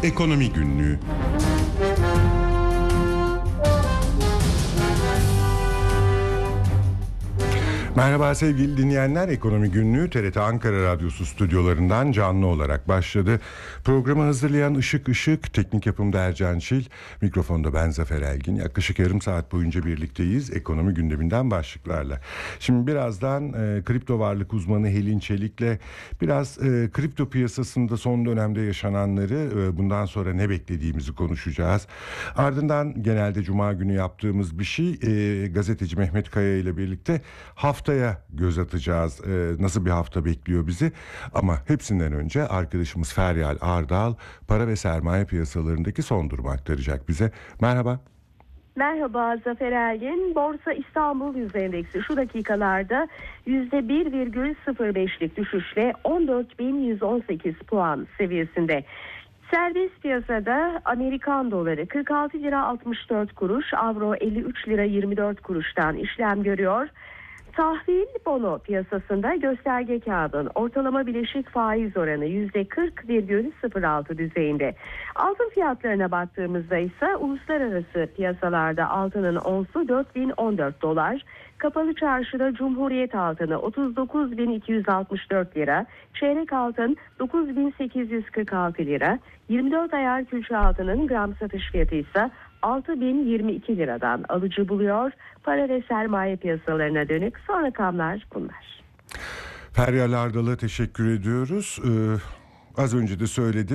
Ekonomi Günlüğü. Merhaba sevgili dinleyenler, Ekonomi Günlüğü TRT Ankara Radyosu stüdyolarından canlı olarak başladı. Programı hazırlayan Işık, teknik yapımda Ercan Çil, mikrofonda ben Zafer Elgin. Yaklaşık yarım saat boyunca birlikteyiz ekonomi gündeminden başlıklarla. Şimdi birazdan kripto varlık uzmanı Helin Çelik'le biraz kripto piyasasında son dönemde yaşananları, bundan sonra ne beklediğimizi konuşacağız. Ardından genelde Cuma günü yaptığımız bir şey, gazeteci Mehmet Kaya ile birlikte haftaya göz atacağız. Nasıl bir hafta bekliyor bizi? Ama hepsinden önce arkadaşımız Feryal Ardal para ve sermaye piyasalarındaki son durumu aktaracak bize. Merhaba. Merhaba Zafer Elgin. Borsa İstanbul Yüz Endeksi şu dakikalarda %1,05'lik düşüşle 14.118 puan seviyesinde. Serbest piyasada Amerikan doları 46 lira 64 kuruş, avro 53 lira 24 kuruştan işlem görüyor. Tahvil bono piyasasında gösterge kağıdın ortalama bileşik faiz oranı %40,06 düzeyinde. Altın fiyatlarına baktığımızda ise uluslararası piyasalarda altının onsu 4014 dolar, kapalı çarşıda Cumhuriyet altını 39.264 lira, çeyrek altın 9.846 lira, 24 ayar külçe altının gram satış fiyatı ise 6.022 liradan alıcı buluyor. Para ve sermaye piyasalarına dönük son rakamlar bunlar. Feryal Ardal'a teşekkür ediyoruz. Az önce de söyledim.